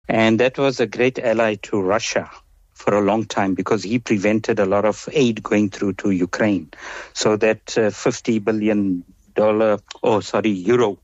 And that was a great ally to Russia for a long time because he prevented a lot of aid going through to Ukraine. So that $50 billion, euro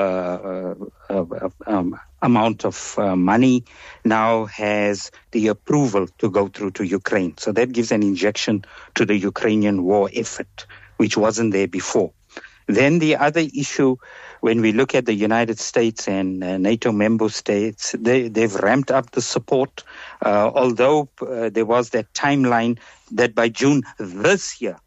amount of money now has the approval to go through to Ukraine. So that gives an injection to the Ukrainian war effort, which wasn't there before. Then the other issue, when we look at the United States and NATO member states, they've ramped up the support, although there was that timeline that by June this year,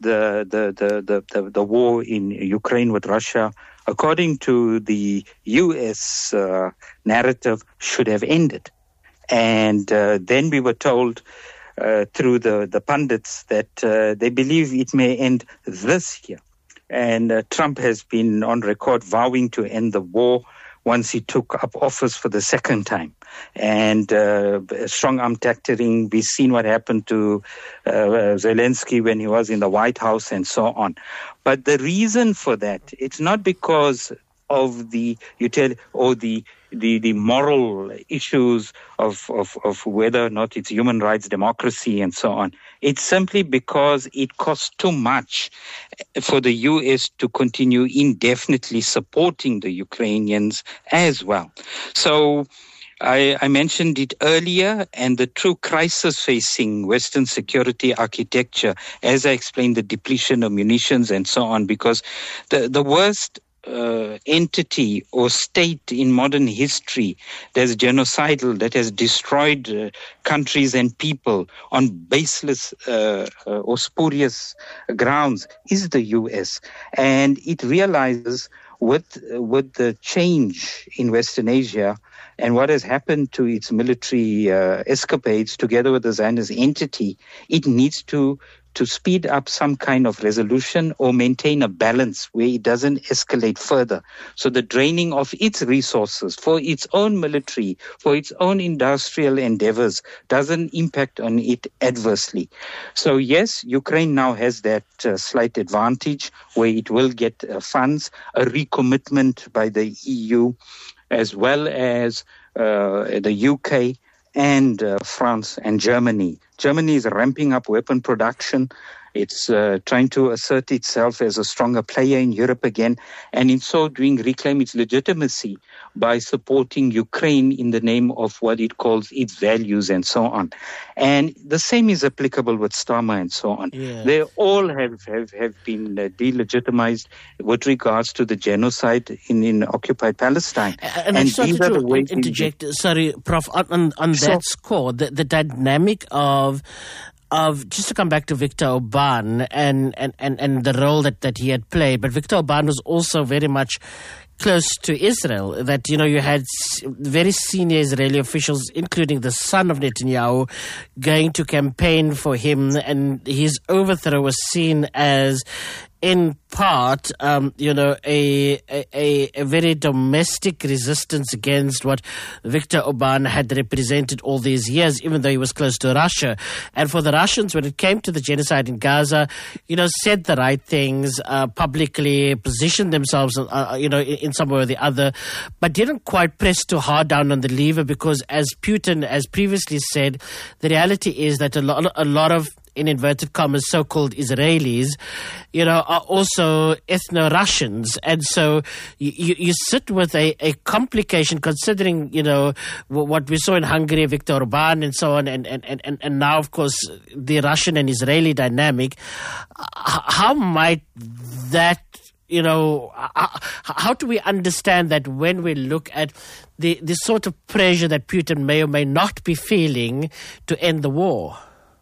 the war in Ukraine with Russia, according to the U.S. Narrative, should have ended. And then we were told through the pundits that they believe it may end this year. And Trump has been on record vowing to end the war once he took up office for the second time. And strong-arm tactics, we've seen what happened to Zelensky when he was in the White House and so on. But the reason for that, it's not because of the moral issues of whether or not it's human rights, democracy, and so on. It's simply because it costs too much for the U.S. to continue indefinitely supporting the Ukrainians as well. So I mentioned it earlier, and the true crisis facing Western security architecture, as I explained, the depletion of munitions and so on, because the worst entity or state in modern history that's genocidal, that has destroyed countries and people on baseless or spurious grounds is the U.S. And it realizes with the change in Western Asia and what has happened to its military escapades together with the Zionist entity, it needs to speed up some kind of resolution or maintain a balance where it doesn't escalate further. So the draining of its resources for its own military, for its own industrial endeavors, doesn't impact on it adversely. So yes, Ukraine now has that slight advantage where it will get funds, a recommitment by the EU, as well as the UK and France and Germany. Germany is ramping up weapon production. It's trying to assert itself as a stronger player in Europe again, and in so doing reclaim its legitimacy by supporting Ukraine in the name of what it calls its values and so on. And the same is applicable with Starmer and so on. Yeah. They all have been delegitimized with regards to the genocide in occupied Palestine. And I started to interject, sorry, Prof, on that score, the dynamic of just to come back to Viktor Orban and the role that he had played, but Viktor Orban was also very much close to Israel, that, you had very senior Israeli officials, including the son of Netanyahu, going to campaign for him, and his overthrow was seen as, in part, a very domestic resistance against what Viktor Orban had represented all these years, even though he was close to Russia. And for the Russians, when it came to the genocide in Gaza, said the right things publicly, positioned themselves, in some way or the other, but didn't quite press too hard down on the lever because, as Putin has previously said, the reality is that a lot of, in inverted commas, so-called Israelis, are also ethno-Russians. And so you sit with a complication considering, what we saw in Hungary, Viktor Orban and so on, and now, of course, the Russian and Israeli dynamic. How might that, how do we understand that when we look at the sort of pressure that Putin may or may not be feeling to end the war?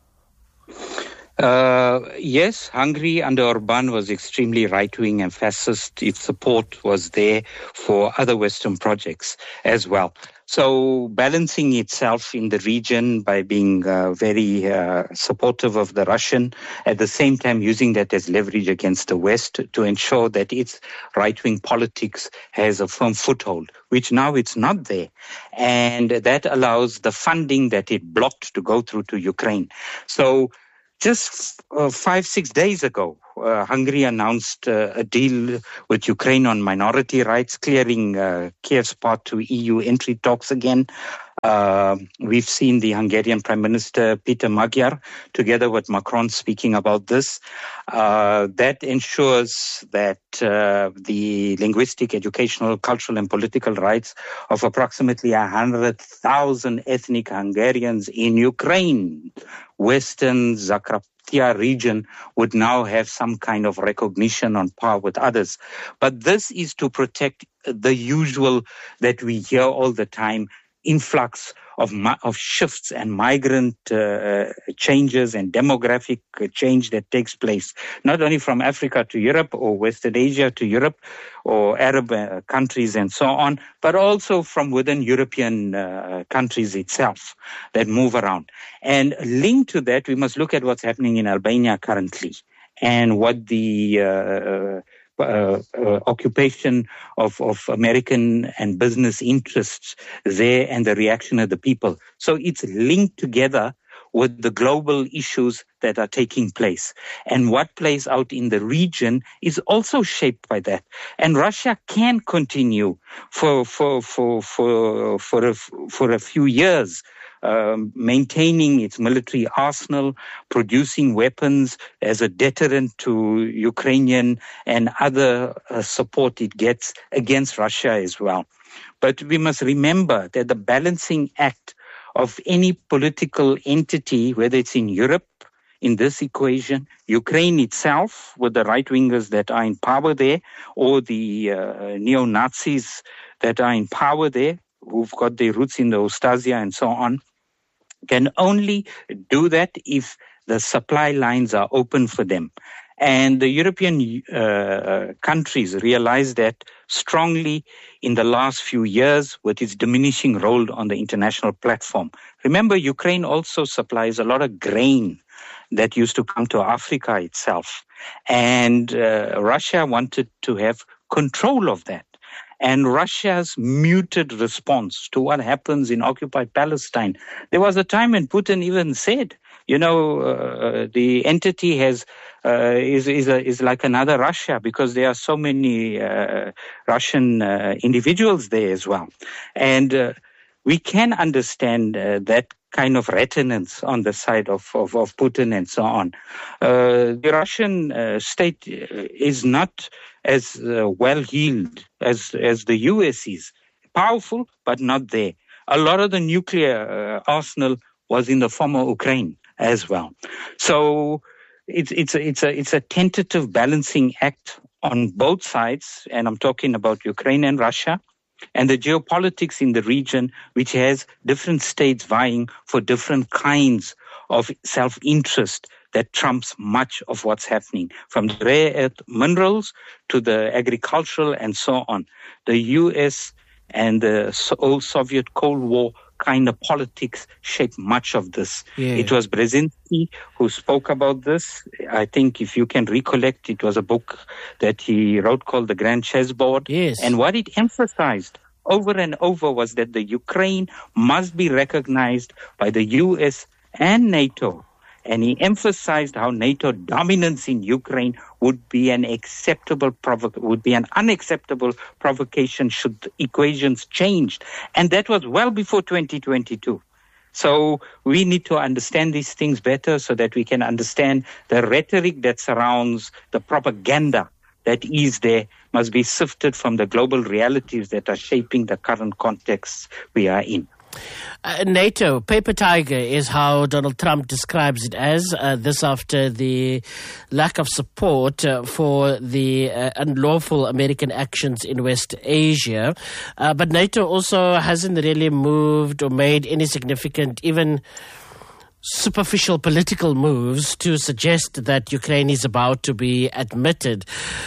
Yes, Hungary under Orban was extremely right-wing and fascist. Its support was there for other Western projects as well. So balancing itself in the region by being very supportive of the Russian, at the same time using that as leverage against the West to ensure that its right-wing politics has a firm foothold, which now it's not there. And that allows the funding that it blocked to go through to Ukraine. So just 5-6 days ago, Hungary announced a deal with Ukraine on minority rights, clearing Kiev's path to EU entry talks again. We've seen the Hungarian Prime Minister Peter Magyar, together with Macron, speaking about this. That ensures that the linguistic, educational, cultural, and political rights of approximately 100,000 ethnic Hungarians in Ukraine, Western Zakarpattia region, would now have some kind of recognition on par with others. But this is to protect the usual that we hear all the time, influx of shifts and migrant changes and demographic change that takes place, not only from Africa to Europe or Western Asia to Europe or Arab countries and so on, but also from within European countries itself that move around. And linked to that, we must look at what's happening in Albania currently and what the occupation of American and business interests there and the reaction of the people. So it's linked together with the global issues that are taking place. And what plays out in the region is also shaped by that. And Russia can continue for a few years maintaining its military arsenal, producing weapons as a deterrent to Ukrainian and other support it gets against Russia as well. But we must remember that the balancing act of any political entity, whether it's in Europe, in this equation, Ukraine itself, with the right-wingers that are in power there, or the neo-Nazis that are in power there, who've got their roots in the Ostasia and so on, can only do that if the supply lines are open for them. And the European countries realize that strongly in the last few years with its diminishing role on the international platform. Remember, Ukraine also supplies a lot of grain that used to come to Africa itself. And Russia wanted to have control of that. And Russia's muted response to what happens in occupied Palestine. There was a time when Putin even said, the entity is like another Russia because there are so many Russian individuals there as well. And we can understand that kind of reticence on the side of Putin and so on. The Russian state is not as well-heeled as the US is. Powerful, but not there. A lot of the nuclear arsenal was in the former Ukraine as well. So it's a tentative balancing act on both sides, and I'm talking about Ukraine and Russia, and the geopolitics in the region, which has different states vying for different kinds of self-interest that trumps much of what's happening, from the rare earth minerals to the agricultural and so on. The US and the old Soviet Cold War kind of politics shaped much of this. Yeah. It was Brzezinski who spoke about this. I think if you can recollect, it was a book that he wrote called The Grand Chessboard. Yes. And what it emphasized over and over was that the Ukraine must be recognized by the US and NATO. And he emphasized how NATO dominance in Ukraine would be an unacceptable provocation should the equations changed. And that was well before 2022. So we need to understand these things better so that we can understand the rhetoric that surrounds the propaganda that is there must be sifted from the global realities that are shaping the current context we are in. NATO, paper tiger is how Donald Trump describes it as, this after the lack of support for the unlawful American actions in West Asia. But NATO also hasn't really moved or made any significant, even superficial political moves to suggest that Ukraine is about to be admitted.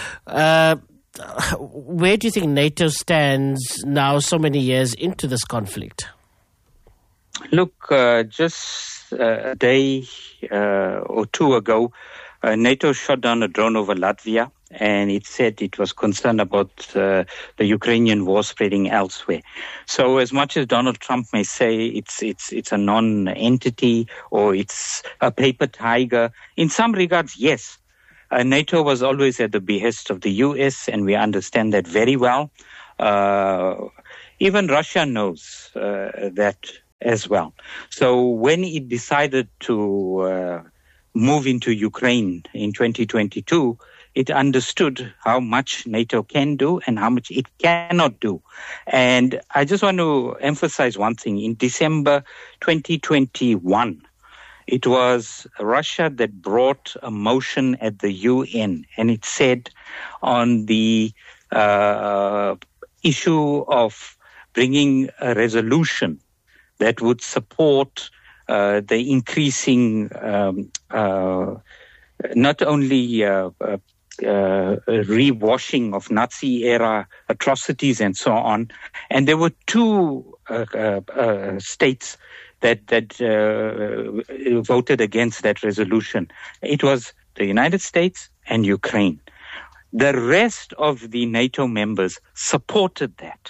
Where do you think NATO stands now so many years into this conflict? Look, just a day or two ago, NATO shot down a drone over Latvia, and it said it was concerned about the Ukrainian war spreading elsewhere. So as much as Donald Trump may say it's a non-entity or it's a paper tiger, in some regards, yes. NATO was always at the behest of the US, and we understand that very well. Even Russia knows that as well. So when it decided to move into Ukraine in 2022, it understood how much NATO can do and how much it cannot do. And I just want to emphasize one thing. In December 2021, it was Russia that brought a motion at the UN, and it said on the issue of bringing a resolution that would support the increasing not only rewashing of Nazi-era atrocities and so on. And there were two states that voted against that resolution. It was the United States and Ukraine. The rest of the NATO members supported that.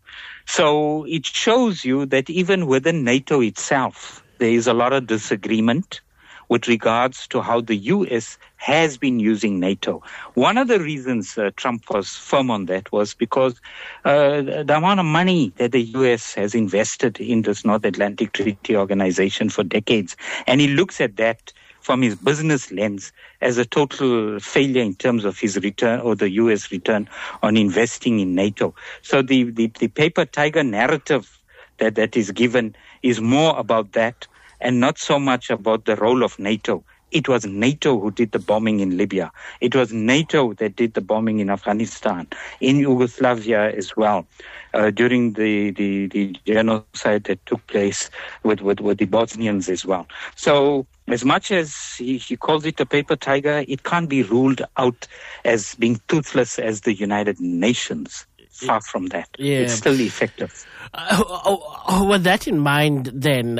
So it shows you that even within NATO itself, there is a lot of disagreement with regards to how the U.S. has been using NATO. One of the reasons Trump was firm on that was because the amount of money that the U.S. has invested in this North Atlantic Treaty Organization for decades. And he looks at that from his business lens as a total failure in terms of his return or the U.S. return on investing in NATO. So the paper tiger narrative that is given is more about that and not so much about the role of NATO. It was NATO who did the bombing in Libya. It was NATO that did the bombing in Afghanistan, in Yugoslavia as well, during the genocide that took place with the Bosnians as well. So as much as he calls it a paper tiger, it can't be ruled out as being toothless as the United Nations. Far from that. Yeah. It's still effective. With that in mind, then,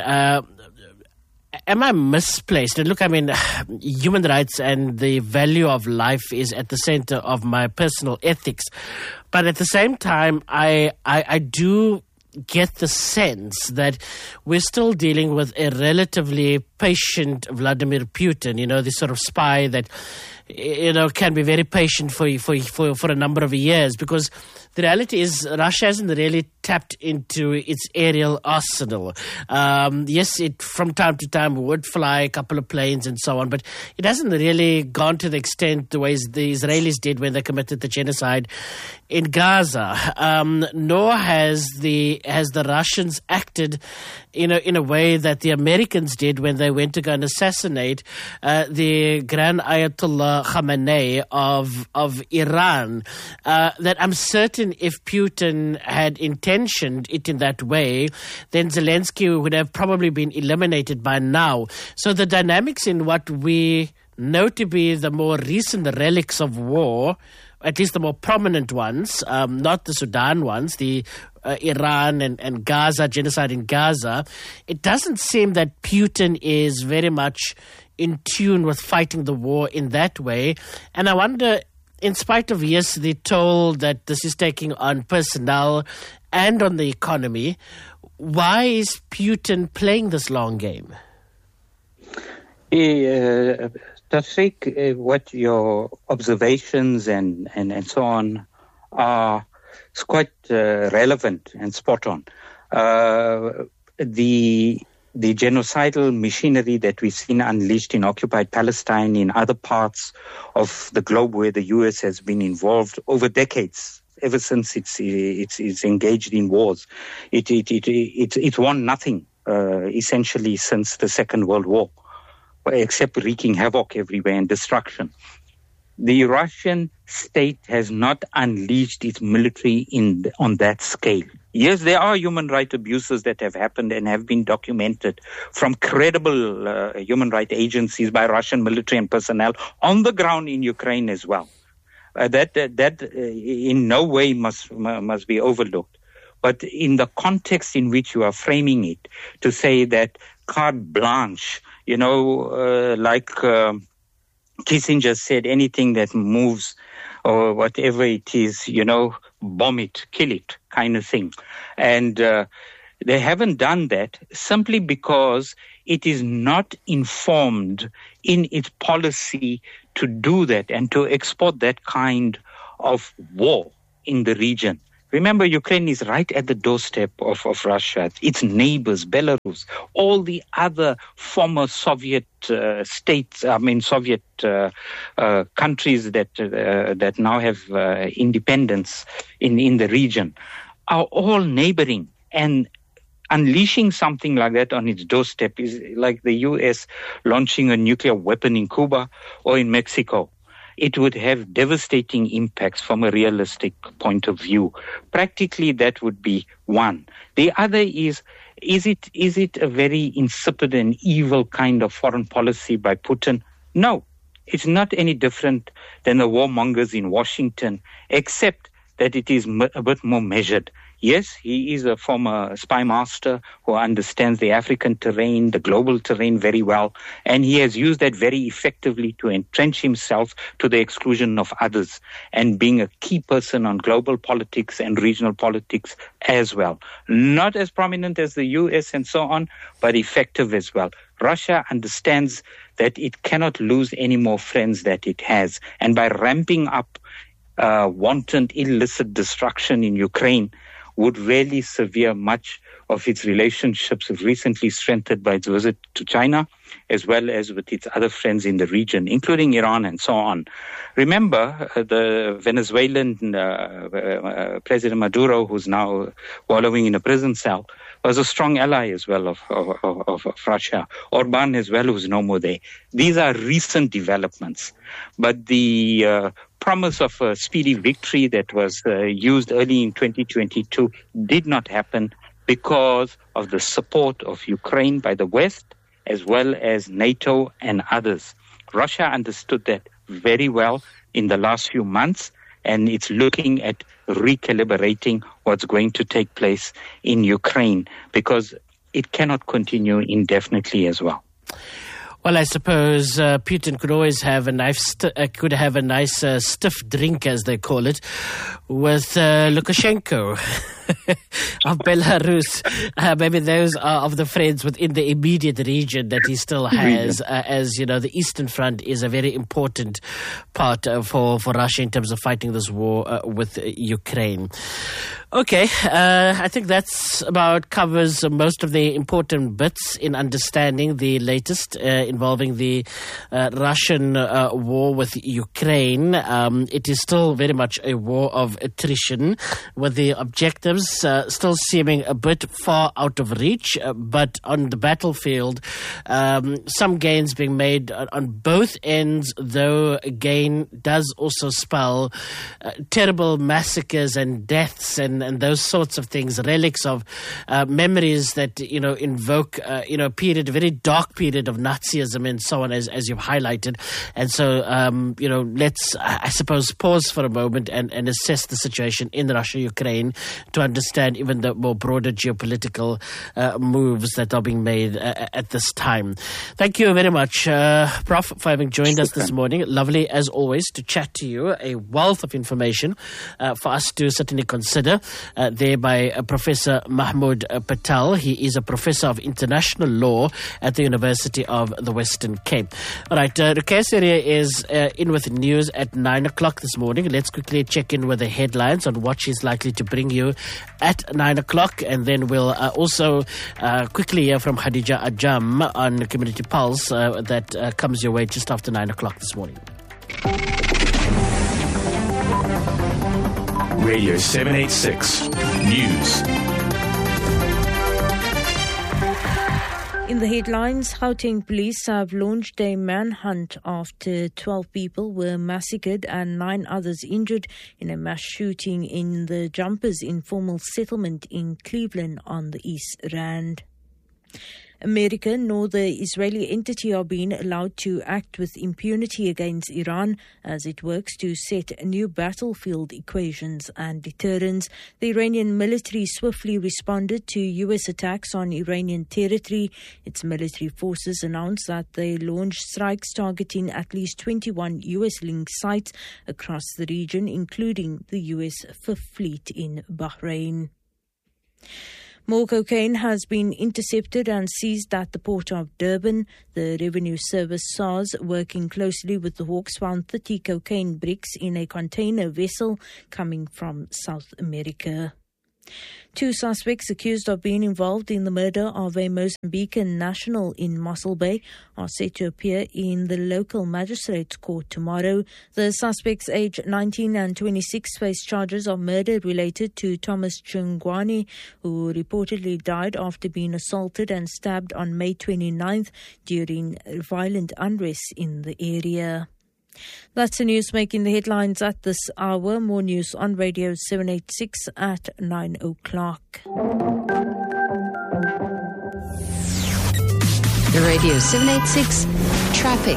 am I misplaced? And look, I mean, human rights and the value of life is at the center of my personal ethics. But at the same time, I do get the sense that we're still dealing with a relatively patient Vladimir Putin, this sort of spy that, can be very patient for a number of years, because the reality is Russia hasn't really tapped into its aerial arsenal. Yes, it from time to time would fly a couple of planes and so on, but it hasn't really gone to the extent the ways the Israelis did when they committed the genocide in Gaza. Nor has the Russians acted in a way that the Americans did when they went to go and assassinate the Grand Ayatollah Khamenei of Iran. That I'm certain if Putin had intentioned it in that way, then Zelensky would have probably been eliminated by now. So the dynamics in what we know to be the more recent relics of war, at least the more prominent ones, not the Sudan ones, the Iran and Gaza, genocide in Gaza, it doesn't seem that Putin is very much in tune with fighting the war in that way. And I wonder, in spite of, yes, the toll that this is taking on personnel and on the economy, why is Putin playing this long game? Tafik, what your observations and so on are, is quite relevant and spot on. The genocidal machinery that we've seen unleashed in occupied Palestine, in other parts of the globe where the U.S. has been involved over decades, ever since it's engaged in wars, it's won nothing essentially since the Second World War, except wreaking havoc everywhere and destruction. The Russian state has not unleashed its military on that scale. Yes, there are human rights abuses that have happened and have been documented from credible human rights agencies by Russian military and personnel on the ground in Ukraine as well. That in no way must be overlooked. But in the context in which you are framing it, to say that carte blanche, like Kissinger said, anything that moves or whatever it is, bomb it, kill it, kind of thing. And they haven't done that simply because it is not informed in its policy to do that and to export that kind of war in the region. Remember, Ukraine is right at the doorstep of Russia. Its neighbors, Belarus, all the other former Soviet Soviet countries that now have independence in the region, are all neighboring. And unleashing something like that on its doorstep is like the U.S. launching a nuclear weapon in Cuba or in Mexico. It would have devastating impacts from a realistic point of view. Practically, that would be one. The other is it a very insipid and evil kind of foreign policy by Putin? No, it's not any different than the warmongers in Washington, except that it is a bit more measured. Yes, he is a former spy master who understands the African terrain, the global terrain very well, and he has used that very effectively to entrench himself to the exclusion of others and being a key person on global politics and regional politics as well. Not as prominent as the US and so on, but effective as well. Russia understands that it cannot lose any more friends that it has, and by ramping up wanton illicit destruction in Ukraine, would really sever much of its relationships recently strengthened by its visit to China, as well as with its other friends in the region, including Iran and so on. Remember, the Venezuelan President Maduro, who's now wallowing in a prison cell, was a strong ally as well of Russia. Orban as well, who's no more there. These are recent developments. But the promise of a speedy victory that was used early in 2022 did not happen because of the support of Ukraine by the West, as well as NATO and others. Russia understood that very well in the last few months, and it's looking at recalibrating what's going to take place in Ukraine, because it cannot continue indefinitely as well. Well, I suppose Putin could always have a nice stiff drink, as they call it, with Lukashenko of Belarus. Maybe those are of the friends within the immediate region that he still has, as you know, the Eastern Front is a very important part for Russia in terms of fighting this war with Ukraine. Okay, I think that's about covers most of the important bits in understanding the latest involving the Russian war with Ukraine. It is still very much a war of attrition, with the objectives still seeming a bit far out of reach, but on the battlefield, some gains being made on both ends, though gain does also spell terrible massacres and deaths and those sorts of things, relics of memories that, invoke, a very dark period of Nazism and so on, as you've highlighted. And so, let's, I suppose, pause for a moment and assess the situation in Russia, Ukraine, to understand even the more broader geopolitical moves that are being made at this time. Thank you very much, Prof, for having joined us this morning. Lovely, as always, to chat to you. A wealth of information for us to certainly consider. There by Professor Mahmoud Patel. He is a professor of international law at the University of the Western Cape. All right, Rukesh is in with news at 9 o'clock this morning. Let's quickly check in with the headlines on what she's likely to bring you at 9 o'clock, and then we'll also quickly hear from Khadija Ajam on Community Pulse that comes your way just after 9 o'clock this morning. Radio 786 News. In the headlines, Gauteng police have launched a manhunt after 12 people were massacred and 9 others injured in a mass shooting in the Jumpers informal settlement in Cleveland on the East Rand. America nor the Israeli entity are being allowed to act with impunity against Iran as it works to set new battlefield equations and deterrents. The Iranian military swiftly responded to U.S. attacks on Iranian territory. Its military forces announced that they launched strikes targeting at least 21 U.S.-linked sites across the region, including the U.S. Fifth Fleet in Bahrain. More cocaine has been intercepted and seized at the port of Durban. The Revenue Service SARS, working closely with the Hawks, found 30 cocaine bricks in a container vessel coming from South America. 2 suspects accused of being involved in the murder of a Mozambican national in Mossel Bay are set to appear in the local magistrates' court tomorrow. The suspects, aged 19 and 26, face charges of murder related to Thomas Chungwane, who reportedly died after being assaulted and stabbed on May 29th during violent unrest in the area. That's the news making the headlines at this hour. More news on Radio 786 at 9 o'clock. The Radio 786 Traffic.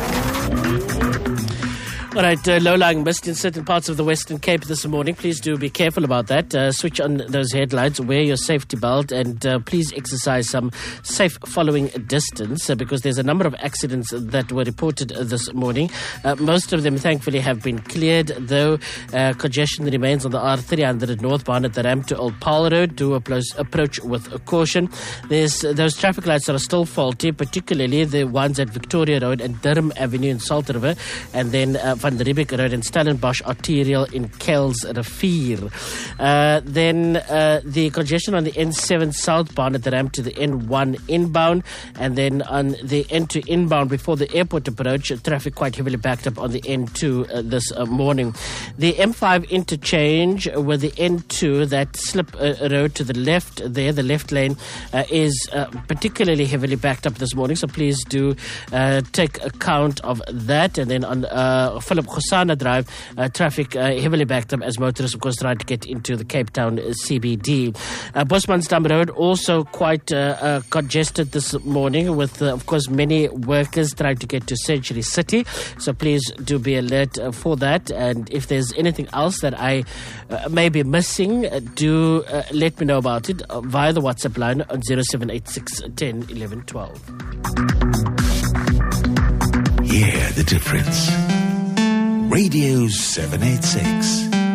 All right, low-lying mist in certain parts of the Western Cape this morning. Please do be careful about that. Switch on those headlights, wear your safety belt, and please exercise some safe following distance because there's a number of accidents that were reported this morning. Most of them, thankfully, have been cleared, though congestion remains on the R300 northbound at the ramp to Old Paarl Road. Do approach with caution. There's those traffic lights that are still faulty, particularly the ones at Victoria Road and Durham Avenue in Salt River, and then Van der Riebeek Road and Stellenbosch Arterial in Kells Rivier. Then the congestion on the N7 southbound at the ramp to the N1 inbound, and then on the N2 inbound before the airport approach, traffic quite heavily backed up on the N2 this morning. The M5 interchange with the N2, that slip road to the left there, the left lane, is particularly heavily backed up this morning, so please do take account of that. And then on Philip Khosana Drive, traffic heavily backed up as motorists, of course, trying to get into the Cape Town CBD. Bosmansdam Road also quite congested this morning with, of course, many workers trying to get to Century City. So please do be alert for that. And if there's anything else that I may be missing, do let me know about it via the WhatsApp line on 0786 10 11 12. Hear the difference. Radio 786.